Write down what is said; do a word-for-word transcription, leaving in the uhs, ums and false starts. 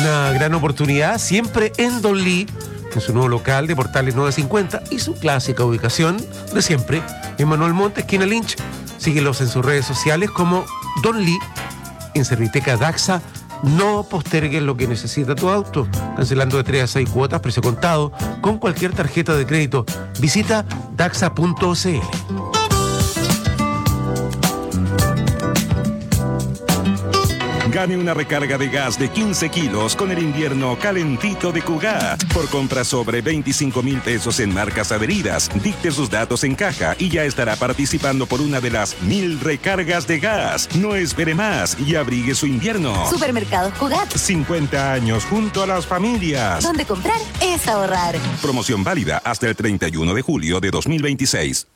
una gran oportunidad siempre en Don Lee, en su nuevo local de Portales nueve cincuenta y su clásica ubicación de siempre, en Manuel Montt, esquina Lynch. Síguelos en sus redes sociales como Don Lee. En Serviteca Daxa, no postergues lo que necesita tu auto, cancelando de tres a seis cuotas, precio contado, con cualquier tarjeta de crédito. Visita daxa punto c l. Gane una recarga de gas de quince kilos con el invierno calentito de Cugat. Por compras sobre veinticinco mil pesos en marcas adheridas, dicte sus datos en caja y ya estará participando por una de las mil recargas de gas. No espere más y abrigue su invierno. Supermercados Cugat. cincuenta años junto a las familias. Donde comprar es ahorrar. Promoción válida hasta el treinta y uno de julio de dos mil veintiséis.